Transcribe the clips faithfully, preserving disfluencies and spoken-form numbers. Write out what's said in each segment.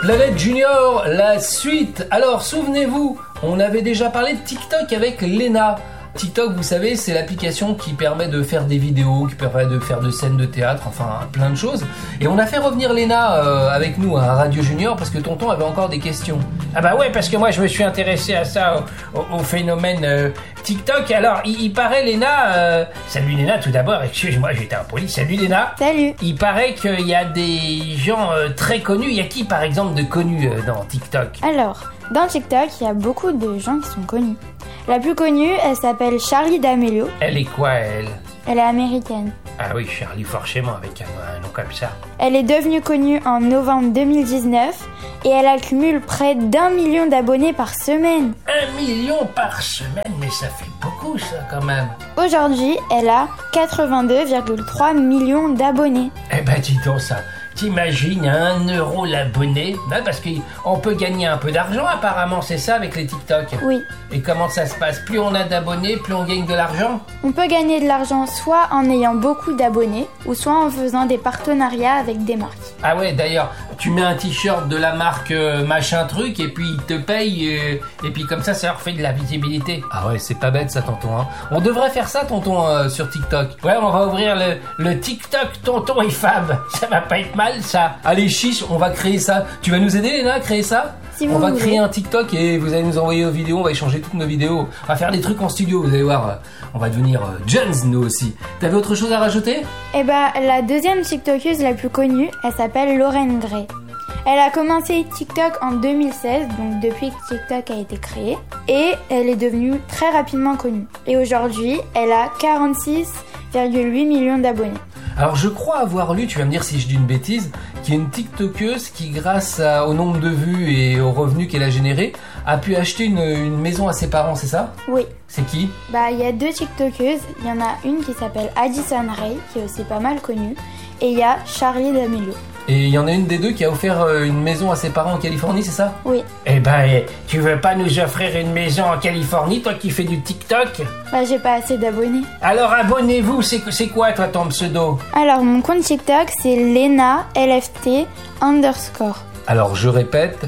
Planète Junior, la suite. Alors, souvenez-vous, on avait déjà parlé de TikTok avec Léna. TikTok, vous savez, c'est l'application qui permet de faire des vidéos, qui permet de faire de scènes de théâtre, enfin plein de choses. Et on a fait revenir Léna euh, avec nous à Radio Junior parce que Tonton avait encore des questions. Ah bah ouais, parce que moi je me suis intéressé à ça, au, au, au phénomène euh, TikTok. Alors, il, il paraît, Léna... Euh... Salut Léna, tout d'abord, excuse-moi, j'étais impoli. Salut Léna. Salut. Il paraît qu'il y a des gens euh, très connus. Il y a qui, par exemple, de connus euh, dans TikTok? Alors, dans TikTok, il y a beaucoup de gens qui sont connus. La plus connue, elle s'appelle Charli D'Amelio. Elle est quoi, elle? Elle est américaine. Ah oui, Charlie, forcément, avec un, un nom comme ça. Elle est devenue connue en novembre deux mille dix-neuf et elle accumule près d'un million d'abonnés par semaine. Un million par semaine, mais ça fait beaucoup, ça, quand même. Aujourd'hui, elle a quatre-vingt-deux virgule trois millions d'abonnés. Eh ben, dis donc ça. T'imagines, un euro l'abonné, hein, parce qu'on peut gagner un peu d'argent apparemment, c'est ça avec les TikTok? Oui. Et comment ça se passe? Plus on a d'abonnés, plus on gagne de l'argent? On peut gagner de l'argent soit en ayant beaucoup d'abonnés, ou soit en faisant des partenariats avec des marques. Ah ouais, d'ailleurs, tu mets un t-shirt de la marque euh, machin truc, et puis ils te payent, euh, et puis comme ça, ça leur fait de la visibilité. Ah ouais, c'est pas bête ça, Tonton. Hein. On devrait faire ça, Tonton, euh, sur TikTok. Ouais, on va ouvrir le, le TikTok Tonton et Fab. Ça va pas être mal, ça. Allez, chiche, on va créer ça. Tu vas nous aider, Léna, à créer ça? Si vous on va voulez. créer un TikTok et vous allez nous envoyer vos vidéos, on va échanger toutes nos vidéos. On va faire des trucs en studio, vous allez voir. On va devenir euh, Jones, nous aussi. T'avais autre chose à rajouter? Eh ben, la deuxième TikTokeuse la plus connue, elle s'appelle Lauren Gray. Elle a commencé TikTok en deux mille seize, donc depuis que TikTok a été créé, et elle est devenue très rapidement connue. Et aujourd'hui, elle a quarante-six virgule huit millions d'abonnés. Alors je crois avoir lu, tu vas me dire si je dis une bêtise, qu'il y a une TikTokeuse qui, grâce à, au nombre de vues et aux revenus qu'elle a générés, a pu acheter une, une maison à ses parents, c'est ça? Oui. C'est qui? Bah, il y a deux TikTokeuses. Il y en a une qui s'appelle Addison Rae, qui est aussi pas mal connue, et il y a Charli D'Amelio. Et il y en a une des deux qui a offert euh, une maison à ses parents en Californie, c'est ça? Oui. Eh ben, eh, tu veux pas nous offrir une maison en Californie, toi qui fais du TikTok? Bah, j'ai pas assez d'abonnés. Alors abonnez-vous, c'est, c'est quoi toi ton pseudo? Alors, mon compte TikTok, c'est Lena L F T underscore. Alors je répète,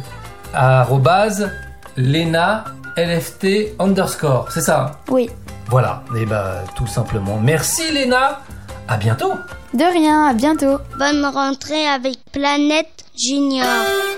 arrobase Lena L F T underscore, c'est ça? Oui. Voilà, et bah tout simplement. Merci Léna, à bientôt. De rien, à bientôt. Bonne rentrée avec Planète Junior.